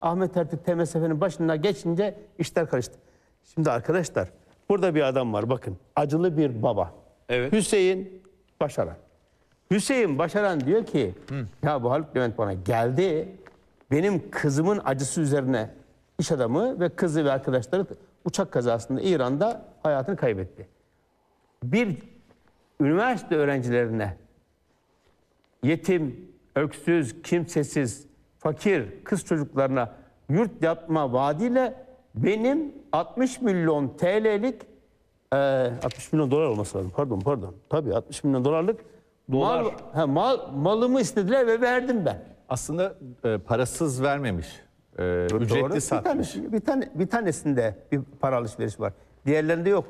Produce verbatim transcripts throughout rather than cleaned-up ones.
Ahmet Ertürk T M S F'nin başına geçince işler karıştı. Şimdi arkadaşlar burada bir adam var bakın. Acılı bir baba. Evet. Hüseyin Başaran. Hüseyin Başaran diyor ki Hı. ya bu Haluk Levent bana geldi. Benim kızımın acısı üzerine iş adamı ve kızı ve arkadaşları uçak kazasında İran'da hayatını kaybetti. Bir üniversite öğrencilerine yetim, öksüz, kimsesiz, fakir kız çocuklarına yurt yapma vaadiyle benim altmış milyon T L'lik e, altmış milyon dolar olması lazım. Pardon pardon. Tabii altmış milyon dolarlık Dolar. mal, he, mal malımı istediler ve verdim ben. Aslında e, parasız vermemiş. E, ücretli Doğru. satmış. Bir, tanesi, bir, tane, bir tanesinde bir para alışverişi var. Diğerlerinde yok.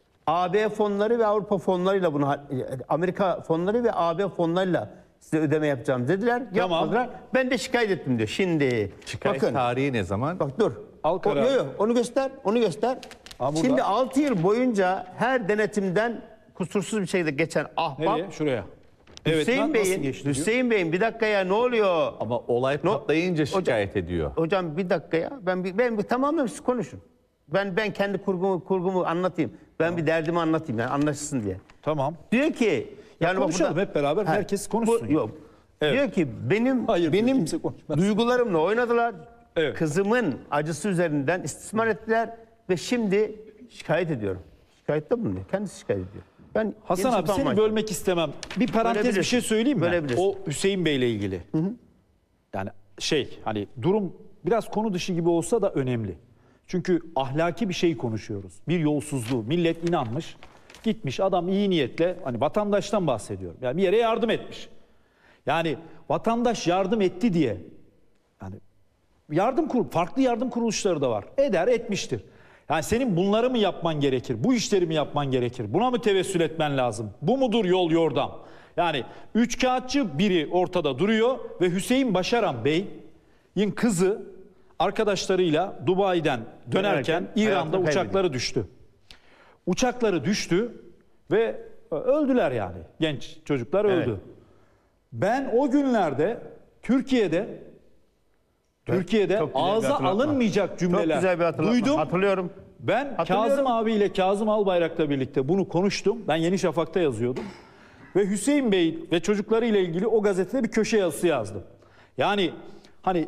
A B fonları ve Avrupa fonlarıyla bunu, Amerika fonları ve A B fonlarıyla size ödeme yapacağım dediler. Tamam. Yapmadılar. Ben de şikayet ettim diyor. Şimdi Şikayet bakın. tarihi ne zaman? Bak dur. Al O, kararı. yo, yo, onu göster. Onu göster. Ha, burada. Şimdi altı yıl boyunca her denetimden kusursuz bir şekilde geçen ahbap Nereye? Şuraya. Evet, Hüseyin lan nasıl Bey'in geçti diyor? Hüseyin Bey'in bir dakika ya ne oluyor? Ama olay No- patlayınca şikayet ediyor. Hocam bir dakika ya. Ben bir, ben bir tamamen siz konuşun. Ben ben kendi kurgumu kurgumu anlatayım. Ben bir derdimi anlatayım yani anlaşılsın diye. Tamam. Diyor ki yani bak konuşalım burada- hep beraber, Ha, herkes konuşsun bu- ya. yok. Evet. Diyor ki benim Hayır, benim kimse konuşmaz. duygularımla oynadılar. Evet. Kızımın acısı üzerinden istismar ettiler ve şimdi şikayet ediyorum. Şikayette bulunuyor. Kendisi şikayet ediyor. Ben Hasan Yeni abi Sultan seni Mahkemesi- bölmek istemem. Bir parantez bir Bölebilirsin. şey söyleyeyim mi? Bölebilirsin. O Hüseyin Bey ile ilgili. Yani şey hani durum biraz konu dışı gibi olsa da önemli. Çünkü ahlaki bir şey konuşuyoruz. Bir yolsuzluğu. Millet inanmış. Gitmiş adam iyi niyetle hani vatandaştan bahsediyorum. Yani bir yere yardım etmiş. Yani vatandaş yardım etti diye yani yardım kurul farklı yardım kuruluşları da var. Eder etmiştir. Yani senin bunları mı yapman gerekir? Bu işleri mi yapman gerekir? Buna mı tevessül etmen lazım? Bu mudur yol yordam? Yani üçkağıtçı biri ortada duruyor ve Hüseyin Başaran Bey'in kızı arkadaşlarıyla Dubai'den dönerken Dönerken İran'da hayatını uçakları düştü. Uçakları düştü ve öldüler yani. Genç çocuklar öldü. Evet. Ben o günlerde Türkiye'de Türkiye'de Çok güzel bir ağza hatırlatma. alınmayacak cümleler Çok güzel bir hatırlatma. duydum. Hatırlıyorum. Ben Hatırlıyorum. Kazım abiyle Kazım Albayrak'la birlikte bunu konuştum. Ben Yeni Şafak'ta yazıyordum. Ve Hüseyin Bey ve çocuklarıyla ilgili o gazetede bir köşe yazısı yazdım. Yani hani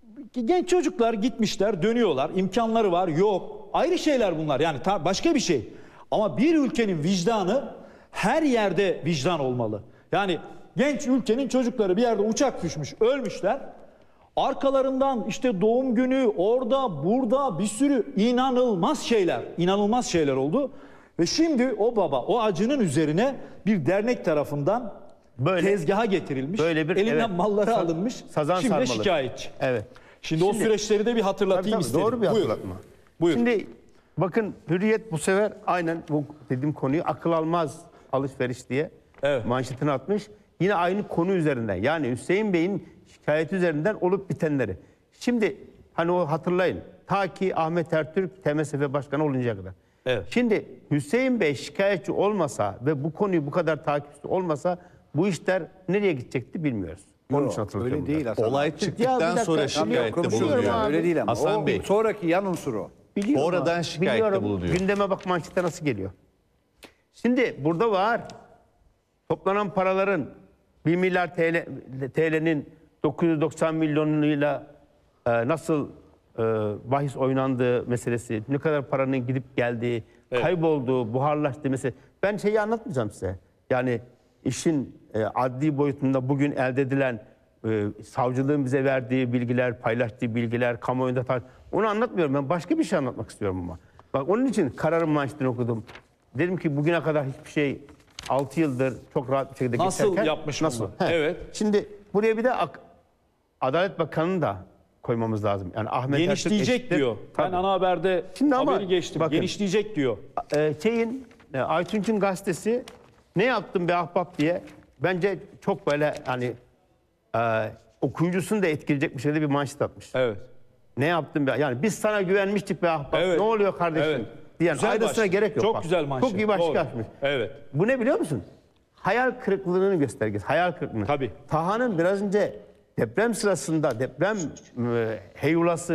genç çocuklar gitmişler, dönüyorlar. İmkanları var, yok. Ayrı şeyler bunlar. Yani ta- başka bir şey. Ama bir ülkenin vicdanı her yerde vicdan olmalı. Yani genç ülkenin çocukları bir yerde uçak düşmüş, ölmüşler. Arkalarından işte doğum günü, orada, burada bir sürü inanılmaz şeyler, inanılmaz şeyler oldu. Ve şimdi o baba, o acının üzerine bir dernek tarafından Böyle- tezgaha getirilmiş. böyle bir- elinden evet. malları Sa- alınmış. sazan Şimdi de sarmalı. şikayetçi. Evet. Şimdi, o Şimdi- süreçleri de bir hatırlatayım Tabii, tabii, istedim. doğru bir Buyur. hatırlatma. Buyur. Şimdi bakın Hürriyet bu sefer aynen bu dediğim konuyu akıl almaz alışveriş diye Evet. manşetini atmış. Yine aynı konu üzerinden yani Hüseyin Bey'in şikayeti üzerinden olup bitenleri. Şimdi hani o hatırlayın ta ki Ahmet Ertürk T M S F Başkanı oluncaya kadar. Evet. Şimdi Hüseyin Bey şikayetçi olmasa ve bu konuyu bu kadar takipçisi olmasa bu işler nereye gidecekti bilmiyoruz. Onun için hatırlatıyorum. Öyle değil Hasan. Olay Ya bir çıktıktan dakika, sonra ya şikayette konuşuyorum bulunuyor. abi. Öyle değil ama. Hasan o Bey. sonraki yan unsur o. Biliyorum Oradan abi, şikayette biliyorum. bulunuyor. Gündeme bak manşette nasıl geliyor. Şimdi burada var. Toplanan paraların bir milyar T L'nin dokuz yüz doksan milyonuyla e, nasıl e, bahis oynandığı meselesi, ne kadar paranın gidip geldiği, Evet. kaybolduğu, buharlaştığı meselesi. Ben şeyi anlatmayacağım size. Yani işin e, adli boyutunda bugün elde edilen e, savcılığın bize verdiği bilgiler, paylaştığı bilgiler, kamuoyunda tar- onu anlatmıyorum. Ben başka bir şey anlatmak istiyorum ama. Bak onun için kararın manşetini okudum. Dedim ki bugüne kadar hiçbir şey altı yıldır çok rahat bir şekilde Nasıl geçerken. yapmış Nasıl? bunu? He. Evet. Şimdi buraya bir de Ak- Adalet Bakanı'nı da koymamız lazım. Yani Ahmet Ertürk Genişleyecek eşittir. diyor. Ben Tabii. ana haberde Şimdi ama haberi geçtim. bakın. Genişleyecek diyor. e, şeyin e, Aytunç'un gazetesi ne yaptın be ahbap diye bence çok böyle hani e, okuyucusunu da etkileyecek bir şekilde bir manşet atmış. Evet. Ne yaptın be? Yani biz sana güvenmiştik be ahbap. Evet. Ne oluyor kardeşim? Evet. Diyen Güzel ayrısına başlık. gerek yok. Çok bak. güzel manşet. Çok iyi başlık Doğru. açmış. Evet. Bu ne biliyor musun? Hayal kırıklığının göstergesi. Hayal kırıklığı. Tabii. Taha'nın biraz önce deprem sırasında deprem e, heyulası